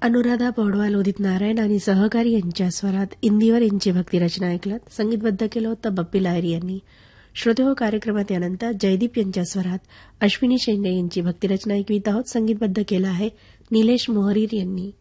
अनुराधा पौडवाल, उदित नारायण आणि सहकारी यांच्या स्वरात इंदिवर यांची भक्तिरचना ऐकलात. संगीतबद्ध केलं होतं बप्पी लाहिरी यांनी. श्रोते हो, कार्यक्रमात यानंतर जयदीप यांच्या स्वरात अश्विनी शेंडे यांची भक्तिरचना ऐकवित आहोत. संगीतबद्ध केलं आहे निलेश मोहरीर यांनी.